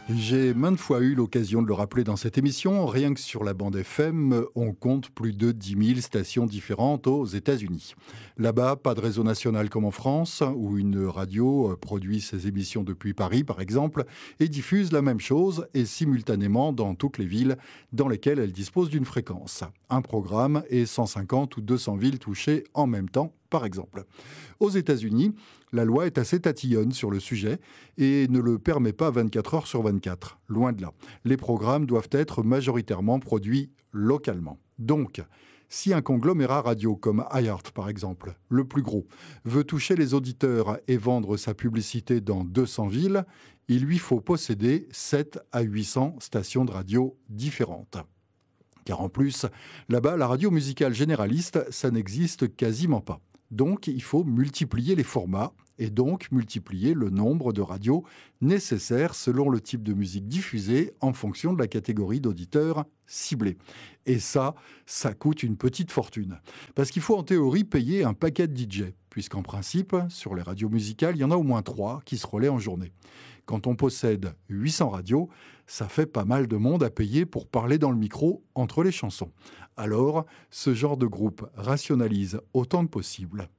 J'ai maintes fois eu l'occasion de le rappeler dans cette émission, rien que sur la bande FM, on compte plus de 10 000 stations différentes aux États-Unis. Là-bas, pas de réseau national comme en France, où une radio produit ses émissions depuis Paris, par exemple, et diffuse la même chose, et simultanément dans toutes les villes dans lesquelles elle dispose d'une fréquence. Un programme et 150 ou 200 villes touchées en même temps, par exemple. Aux États-Unis, la loi est assez tatillonne sur le sujet et ne le permet pas 24 heures sur 24. Loin de là. Les programmes doivent être majoritairement produits localement. Donc, si un conglomérat radio comme iHeart, par exemple, le plus gros, veut toucher les auditeurs et vendre sa publicité dans 200 villes, il lui faut posséder 7 à 800 stations de radio différentes. Car en plus, là-bas, la radio musicale généraliste, ça n'existe quasiment pas. Donc, il faut multiplier les formats et donc multiplier le nombre de radios nécessaires selon le type de musique diffusée en fonction de la catégorie d'auditeurs ciblés. Et ça coûte une petite fortune. Parce qu'il faut en théorie payer un paquet de DJ, puisqu'en principe, sur les radios musicales, il y en a au moins 3 qui se relaient en journée. Quand on possède 800 radios, ça fait pas mal de monde à payer pour parler dans le micro entre les chansons. Alors, ce genre de groupe rationalise autant que possible